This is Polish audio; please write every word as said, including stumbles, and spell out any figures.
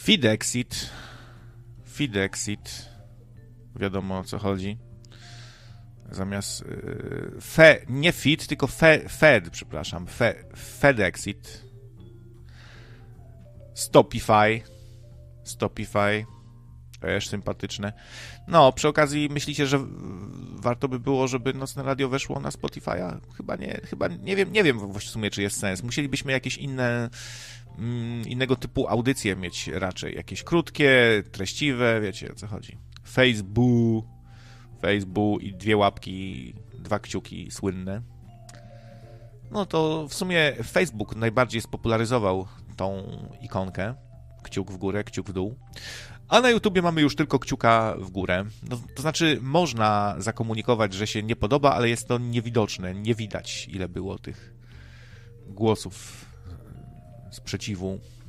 Feedexit. Feedexit. Wiadomo, o co chodzi. Zamiast yy, fe, nie feed, tylko fe, fed, przepraszam. Fe, Fedexit. Stopify. Stopify. Też sympatyczne. No, przy okazji myślicie, że warto by było, żeby Nocne Radio weszło na Spotify'a? Chyba nie, chyba nie wiem, nie wiem w sumie, czy jest sens. Musielibyśmy jakieś inne, innego typu audycje mieć raczej. Jakieś krótkie, treściwe, wiecie, o co chodzi. Facebook, Facebook i dwie łapki, dwa kciuki słynne. No to w sumie Facebook najbardziej spopularyzował tą ikonkę. Kciuk w górę, kciuk w dół. A na YouTubie mamy już tylko kciuka w górę. No, to znaczy, można zakomunikować, że się nie podoba, ale jest to niewidoczne. Nie widać, ile było tych głosów sprzeciwu